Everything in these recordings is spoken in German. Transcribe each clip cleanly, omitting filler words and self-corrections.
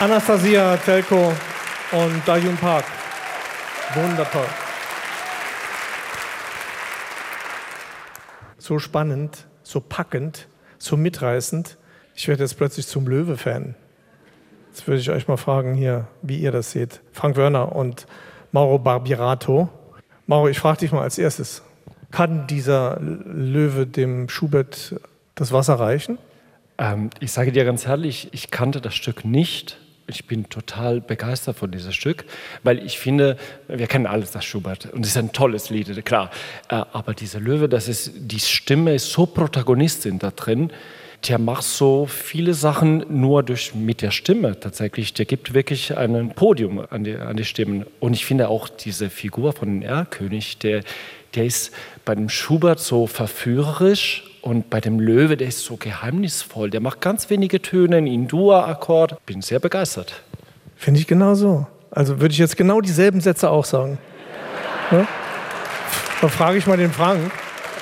Anastasia Telko und Da-Hyun Park. Wundertoll. So spannend, so packend, so mitreißend. Ich werde jetzt plötzlich zum Löwe-Fan. Jetzt würde ich euch mal fragen hier, wie ihr das seht. Frank Wörner und Mauro Barbirato. Mauro, ich frage dich mal als erstes. Kann dieser Löwe dem Schubert das Wasser reichen? Ich sage dir ganz ehrlich, ich kannte das Stück nicht. Ich bin total begeistert von diesem Stück, weil ich finde, wir kennen alles das Schubert und es ist ein tolles Lied, klar. Aber dieser Löwe, die Stimme ist so Protagonistin da drin. Der macht so viele Sachen nur mit der Stimme tatsächlich. Der gibt wirklich ein Podium an die Stimmen. Und ich finde auch diese Figur von dem Erlkönig, der ist bei dem Schubert so verführerisch und bei dem Löwe, der ist so geheimnisvoll. Der macht ganz wenige Töne in Dur-Akkord. Bin sehr begeistert. Finde ich genau so. Also würde ich jetzt genau dieselben Sätze auch sagen. Ja? Dann frage ich mal den Frank.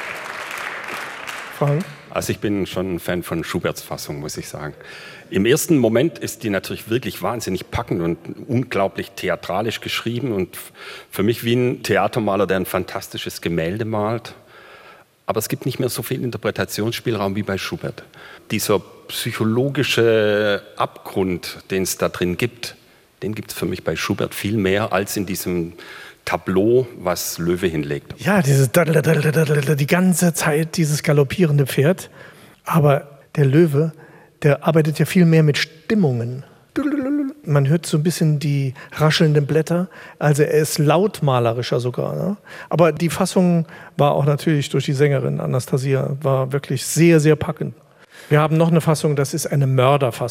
Frank? Also ich bin schon ein Fan von Schuberts Fassung, muss ich sagen. Im ersten Moment ist die natürlich wirklich wahnsinnig packend und unglaublich theatralisch geschrieben und für mich wie ein Theatermaler, der ein fantastisches Gemälde malt. Aber es gibt nicht mehr so viel Interpretationsspielraum wie bei Schubert. Dieser psychologische Abgrund, den es da drin gibt, den gibt es für mich bei Schubert viel mehr als in diesem Tableau, was Löwe hinlegt. Ja, die ganze Zeit dieses galoppierende Pferd. Aber der Löwe, der arbeitet ja viel mehr mit Stimmungen. Man hört so ein bisschen die raschelnden Blätter. Also er ist lautmalerischer sogar. Ne? Aber die Fassung war auch natürlich durch die Sängerin Anastasia, war wirklich sehr, sehr packend. Wir haben noch eine Fassung, das ist eine Mörderfassung.